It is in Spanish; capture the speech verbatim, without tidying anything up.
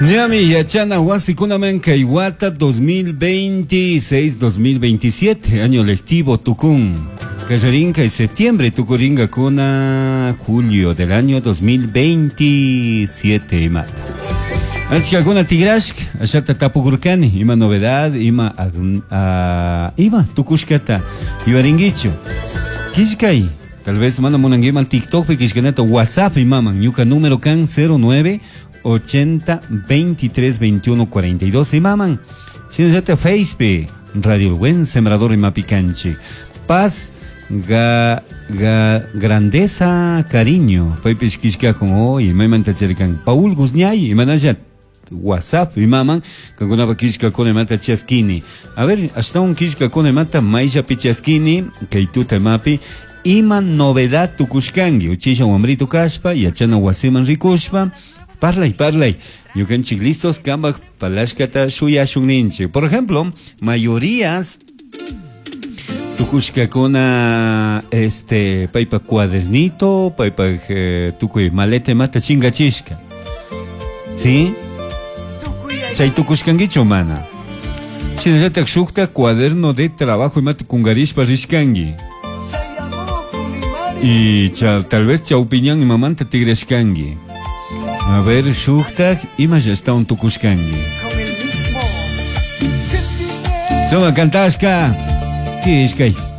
Yami Yachana Huasikunaman Kaiwata dos mil veintiséis dos mil veintisiete, año lectivo Tucún. Cajarinca y septiembre, Tucuringa Cuna, julio del año dos mil veintisiete, mata. Antes kuna tigrashk, ashata tapugurkani, ima novedad, ima a ima tukushkata, ibaringicho. Kishkai, tal vez manda monangiman TikTok y kishkaneta WhatsApp y maman, yuka número can cero nueve ochenta veintitrés veintiuno cuarenta y dos y maman. Sinjata Facebook, Radio Buen Sembrador y Mapicanchi. Paz, ga, ga, grandeza, cariño. Paipish kishka con hoy, maiman tacherikan. Paul Guzñay y manajat. WhatsApp y maman que con una kishka con mata chaskini. A ver, hasta un kishka con mata maisha pichaskini que tú te mapi ima novedad tukushkangi uchisha wamrito kashpa y achana wasiman rikushpa parla y parla y yo can chiglistos kamba palashkata shuya shunninche. Por ejemplo, mayorías tukushka con este paipa cuadernito, paipa eh, tukuy malete mata chingachishka. ¿Sí? Chay tukushkangicho mana. Chinajata shukta cuaderno de trabajo y mate kungarishpa rishkangi. Y cha, tal vez cha opinión y mamanta tigreshkangi. A ver, shukta y más ya está un tukushkangi. Soma cantashka. Kishkai.